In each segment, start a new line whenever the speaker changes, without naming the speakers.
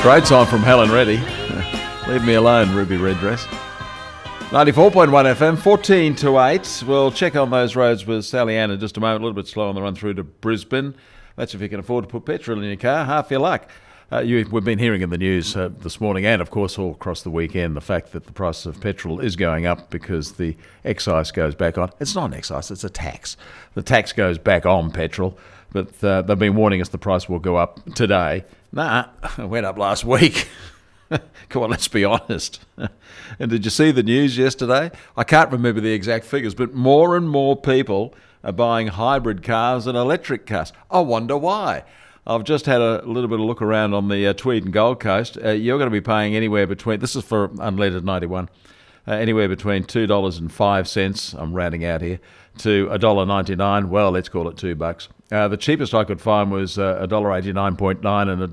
Great song from Helen Reddy. Leave me alone, Ruby Redress. 94.1 FM, 14 to 8. We'll check on those roads with Sally Ann in just a moment. A little bit slow on the run through to Brisbane. That's if you can afford to put petrol in your car. Half your luck. We've been hearing in the news this morning and, of course, all across the weekend, the fact that the price of petrol is going up because the excise goes back on. It's not an excise, it's a tax. The tax goes back on petrol, but they've been warning us the price will go up today. Nah, it went up last week. Come on, let's be honest. And did you see the news yesterday? I can't remember the exact figures, but more and more people are buying hybrid cars and electric cars. I wonder why. I've just had a little bit of look around on the Tweed and Gold Coast. You're going to be paying anywhere between, this is for unleaded 91, anywhere between $2.05, I'm rounding out here, to $1.99. Well, let's call it $2. The cheapest I could find was $1.89.9 and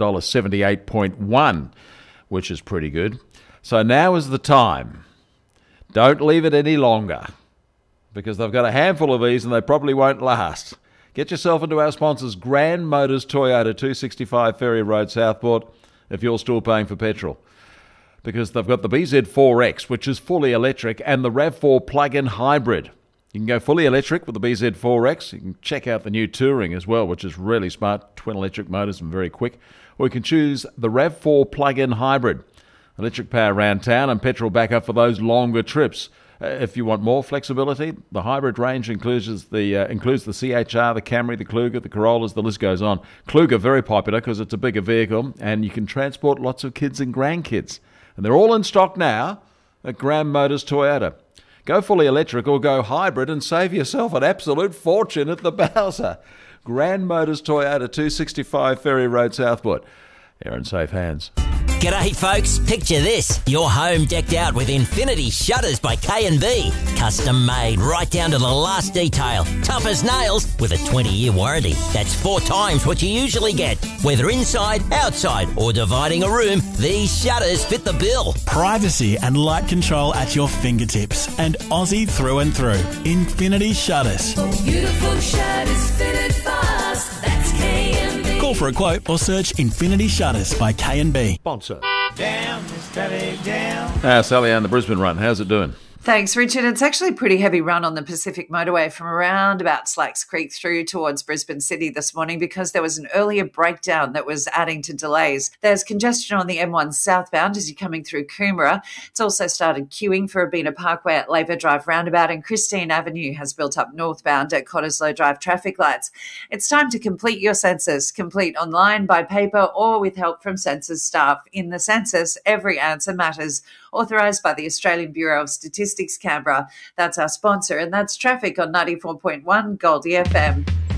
$1.78.1, which is pretty good. So now is the time. Don't leave it any longer, because they've got a handful of these and they probably won't last. Get yourself into our sponsors, Grand Motors Toyota, 265 Ferry Road, Southport, if you're still paying for petrol. Because they've got the BZ4X, which is fully electric, and the RAV4 plug-in hybrid. You can go fully electric with the BZ4X. You can check out the new Touring as well, which is really smart, twin electric motors and very quick. Or you can choose the RAV4 plug-in hybrid. Electric power around town and petrol backup for those longer trips. If you want more flexibility, the hybrid range includes the CHR, the Camry, the Kluger, the Corollas, the list goes on. Kluger, very popular because it's a bigger vehicle and you can transport lots of kids and grandkids. And they're all in stock now at Grand Motors Toyota. Go fully electric or go hybrid and save yourself an absolute fortune at the Bowser. Grand Motors Toyota, 265 Ferry Road, Southport. They're in safe hands.
G'day folks, picture this. Your home decked out with Infinity Shutters by K&B. Custom made right down to the last detail. Tough as nails with a 20-year warranty. That's 4 times what you usually get. Whether inside, outside or dividing a room, these shutters fit the bill.
Privacy and light control at your fingertips. And Aussie through and through. Infinity Shutters.
Beautiful shutters fitted fast. That's K&B.
Call for a quote or search Infinity Shutters by K&B.
Sponsor.
Down, steady down.
Sally Ann, the Brisbane run, how's it doing?
Thanks, Richard. It's actually a pretty heavy run on the Pacific Motorway from around about Slacks Creek through towards Brisbane City this morning because there was an earlier breakdown that was adding to delays. There's congestion on the M1 southbound as you're coming through Coomera. It's also started queuing for Abina Parkway at Labour Drive roundabout, and Christine Avenue has built up northbound at Cottesloe Drive traffic lights. It's time to complete your census. Complete online, by paper, or with help from census staff. In the census, every answer matters. Authorised by the Australian Bureau of Statistics, Canberra. That's our sponsor, and that's traffic on 94.1 Goldie FM.